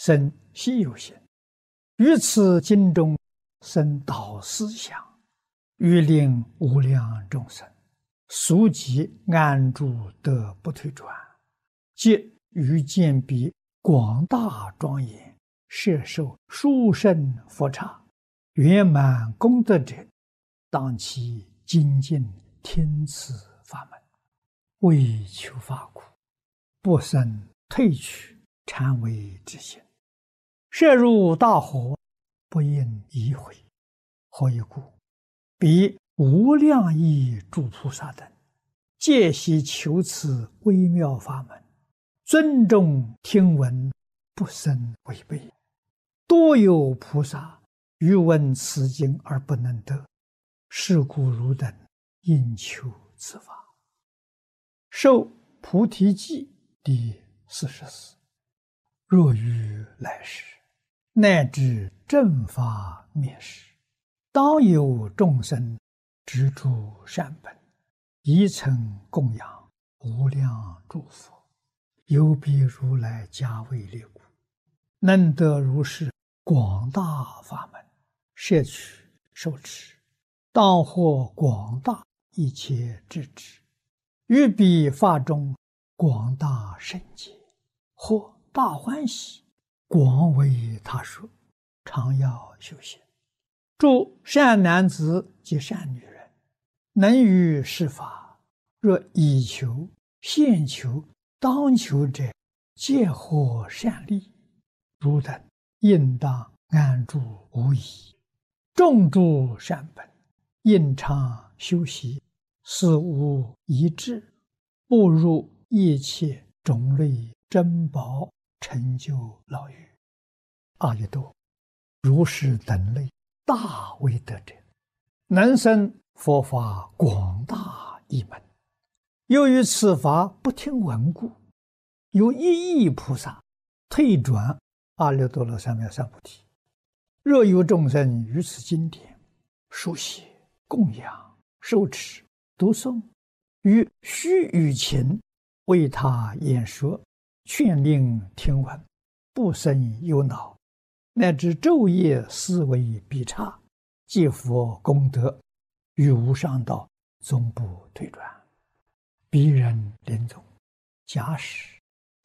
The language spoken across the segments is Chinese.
生西游行，于此经中生导思想，欲令无量众生速即安住得不退转，即于见彼广大庄严，摄受殊胜佛刹，圆满功德者，当其精进听此法门，为求法故，不生退去禅为之心，摄入大河，不应移回。何以故？彼无量亿诸菩萨等，皆悉求此微妙法门，尊重听闻，不生违背。多有菩萨欲闻此经而不能得，是故汝等应求此法。受菩提记第44。若于来世，乃至正法灭世，当有众生执著善本，以曾供养无量诸佛，有彼如来加为列故，能得如是广大法门，摄取受持，当获广大一切智智，于彼法中广大圣解，或大欢喜，广为他说，常要修行。诸善男子及善女人，能于是法，若以求、现求、当求者，皆获善利。汝等应当安住无疑，种诸善本，应常修习，死无遗志，步入一切种类珍宝，成就老狱。阿逸多，如是等类大威德者，能生佛法广大一门。由于此法不听闻故，有一亿菩萨退转阿耨多罗三藐三菩提。若有众生于此经典书写、供养、受持、读诵，于须臾前为他演说，劝令听闻，不生忧恼，乃至昼夜思维必差，皆佛功德，于无上道终不退转。彼人临终，假使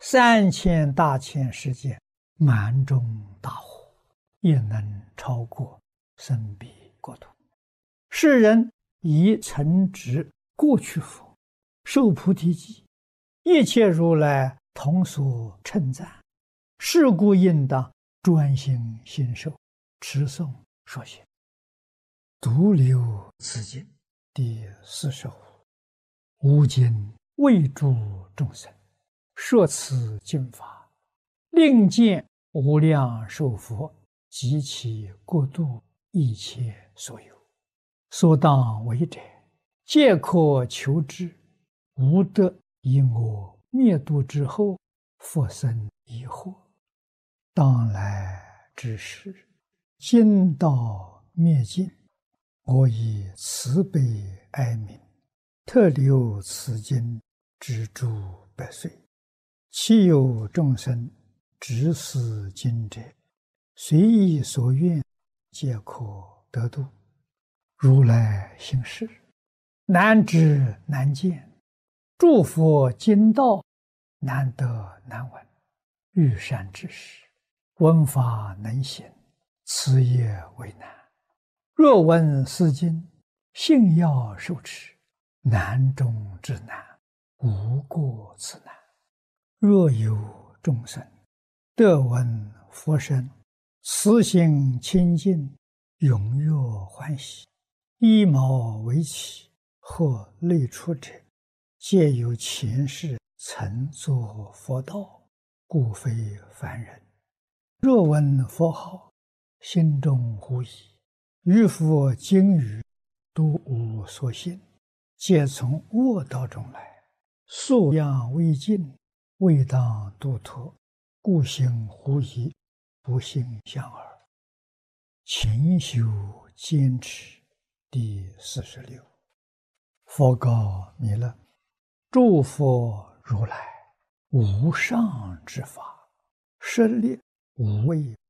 3000大千世界满中大火，也能超过生彼国土。世人以承执过去佛，受菩提记，一切如来同所称赞，是故应当专心信受，持诵说学。独留此经第45。吾今为诸众生说此经法，令见无量寿佛及其国度一切所有，所当为者，皆可求之，无得因我灭度之后，复生疑惑。当来之时，经道灭尽，我以慈悲哀悯，特留此经之诸百岁。其有众生执此经者，随意所愿，皆可得度。如来行事，难知难见，诸佛经道难得难闻。欲善知识，闻法能行，此也为难。若闻是经，信要受持，难中之难，无过此难。若有众生得闻佛声，慈心清净，踊跃欢喜，依毛为起，或类出者，皆有前世曾作佛道，故非凡人。若闻佛号，心中狐疑，于佛经语都无所信，皆从恶道中来，素养未尽，未当度脱，故行狐疑，不信相耳。勤修坚持第46。佛告弥勒：诸佛如来无上之法，设立无畏